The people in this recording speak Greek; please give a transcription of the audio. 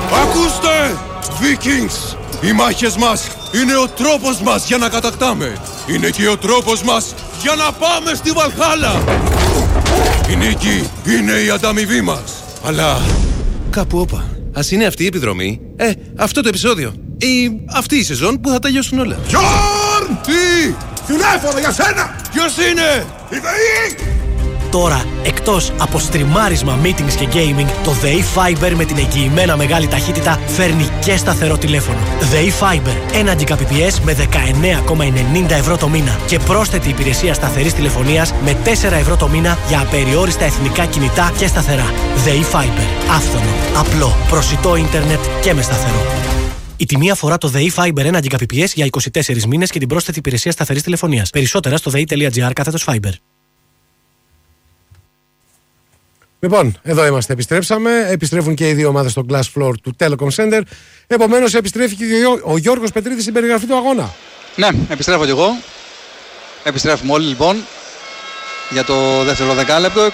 Ακούστε! Vikings! Οι μάχες μας είναι ο τρόπος μας για να κατακτάμε. Είναι και ο τρόπος μας για να πάμε στη Βαλχάλα. Η νίκη είναι η ανταμοιβή μας. Αλλά κάπου όπα. Ας είναι αυτή η επιδρομή, αυτό το επεισόδιο ή αυτή η σεζόν που θα τελειώσουν όλα. Γιόρν! Τι! Τηλέφωνο για σένα! Ποιος είναι? Η ΔΕΗ! Τώρα, εκτός από στριμάρισμα, meetings και gaming, το ΔΕΗ Fiber με την εγγυημένα μεγάλη ταχύτητα φέρνει και σταθερό τηλέφωνο. ΔΕΗ Fiber, 1 Gbps με 19,90 ευρώ το μήνα και πρόσθετη υπηρεσία σταθερής τηλεφωνίας με 4 ευρώ το μήνα για απεριόριστα εθνικά κινητά και σταθερά. ΔΕΗ Fiber, άφθονο, απλό, προσιτό ίντερνετ και με σταθερό. Η τιμή αφορά το ΔΕΗ Fiber 1 Gbps για 24 μήνες και την πρόσθετη υπηρεσία σταθερής τηλεφωνίας. Περισσότερα στο dei.gr/fiber. Λοιπόν, εδώ είμαστε, επιστρέψαμε. Επιστρέφουν και οι δύο ομάδες στο glass floor του Telecom Center. Επομένως, επιστρέφει και ο Γιώργος Πετρίδης στην περιγραφή του αγώνα. Ναι, επιστρέφω κι εγώ. Επιστρέφουμε όλοι λοιπόν για το δεύτερο δεκάλεπτο.